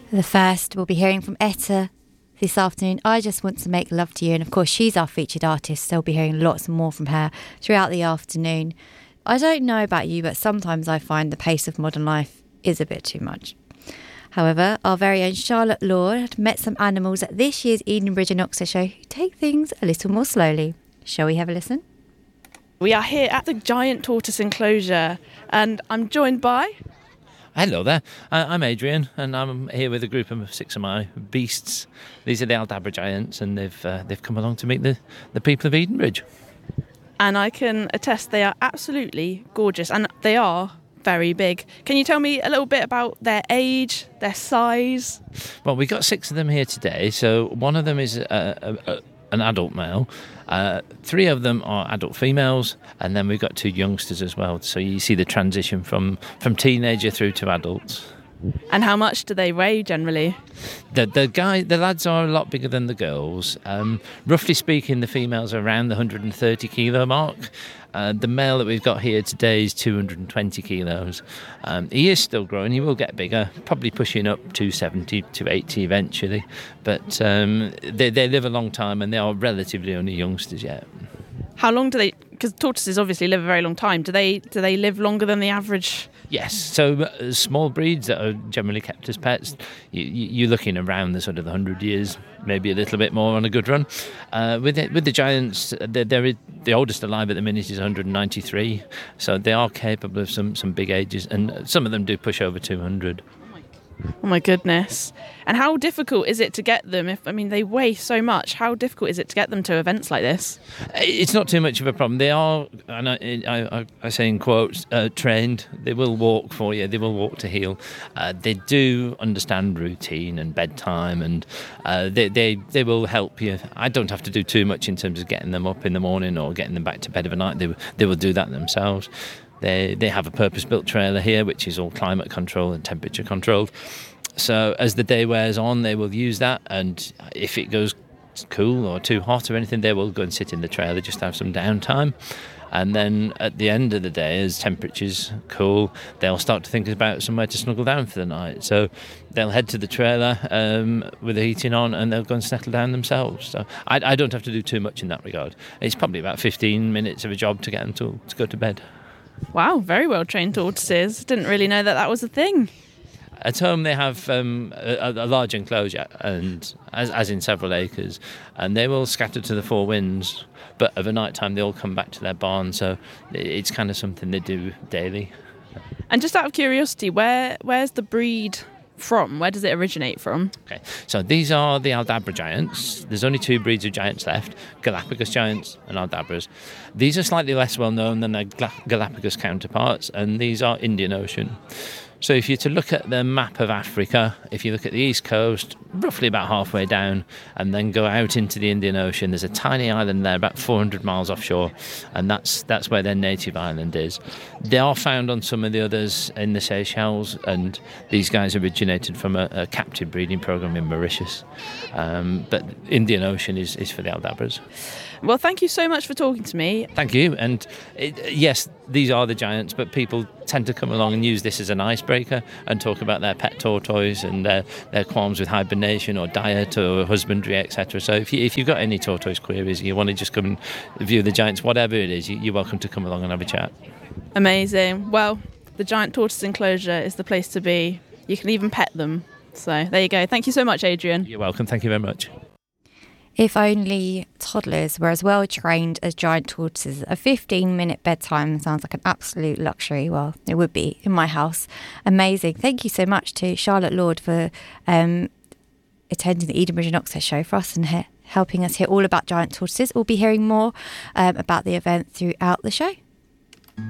The first, we'll be hearing from Etta this afternoon. I Just Want to Make Love to You. And of course, she's our featured artist, so we'll be hearing lots more from her throughout the afternoon. I don't know about you, but sometimes I find the pace of modern life is a bit too much. However, our very own Charlotte Lord met some animals at this year's Edenbridge and Oxford show who take things a little more slowly. Shall we have a listen? We are here at the Giant Tortoise Enclosure and I'm joined by... Hello there, I'm Adrian and I'm here with a group of 6 of my beasts. These are the Aldabra giants and they've come along to meet the people of Edenbridge. And I can attest they are absolutely gorgeous and they are very big. Can you tell me a little bit about their age, their size? Well, we've got 6 of them here today. So one of them is an adult male. 3 of them are adult females, and then we've got 2 youngsters as well. So you see the transition from teenager through to adults. And how much do they weigh generally? The lads are a lot bigger than the girls. Roughly speaking, the females are around the 130 kilo mark. The male that we've got here today is 220 kilos. He is still growing. He will get bigger, probably pushing up to 70 to 80 eventually. But they live a long time and they are relatively only youngsters yet. How long do they... Because tortoises obviously live a very long time. Do they live longer than the average? Yes. So small breeds that are generally kept as pets, you're looking around the sort of 100 years, maybe a little bit more on a good run. With the giants, the oldest alive at the minute is 193. So they are capable of some big ages, and some of them do push over 200. Oh my goodness. And how difficult is it to get them? They weigh so much. How difficult is it to get them to events like this? It's not too much of a problem. They are, and I say in quotes, trained. They will walk for you. They will walk to heel. They do understand routine and bedtime, and they will help you. I don't have to do too much in terms of getting them up in the morning or getting them back to bed overnight. They will do that themselves. They have a purpose-built trailer here, which is all climate controlled and temperature controlled. So as the day wears on, they will use that, and if it goes cool or too hot or anything, they will go and sit in the trailer just to have some downtime. And then at the end of the day, as temperatures cool, they'll start to think about somewhere to snuggle down for the night. So they'll head to the trailer with the heating on, and they'll go and settle down themselves. So I don't have to do too much in that regard. It's probably about 15 minutes of a job to get them to go to bed. Wow, very well trained tortoises. Didn't really know that was a thing. At home they have a large enclosure, and as in several acres, and they will scatter to the 4 winds, but of a night time they all come back to their barn, so it's kind of something they do daily. And just out of curiosity, where's the breed from? Where does it originate from? Okay, so these are the Aldabra giants. There's only 2 breeds of giants left, Galapagos giants and Aldabras. These are slightly less well known than their Galapagos counterparts, and these are Indian Ocean. So if you're to look at the map of Africa, if you look at the east coast, roughly about halfway down, and then go out into the Indian Ocean, there's a tiny island there about 400 miles offshore, and that's where their native island is. They are found on some of the others in the Seychelles, and these guys originated from a captive breeding program in Mauritius. But Indian Ocean is for the Aldabras. Well, thank you so much for talking to me. Thank you. And yes, these are the giants, but people tend to come along and use this as an icebreaker and talk about their pet tortoise and their qualms with hibernation or diet or husbandry, etc. So if you've got any tortoise queries, you want to just come and view the giants, whatever it is, you're welcome to come along and have a chat. Amazing. Well, the Giant Tortoise Enclosure is the place to be. You can even pet them. So there you go. Thank you so much, Adrian. You're welcome. Thank you very much. If only toddlers were as well trained as giant tortoises. A 15-minute bedtime sounds like an absolute luxury. Well, it would be in my house. Amazing. Thank you so much to Charlotte Lord for attending the Edenbridge and Oxford show for us and helping us hear all about giant tortoises. We'll be hearing more about the event throughout the show.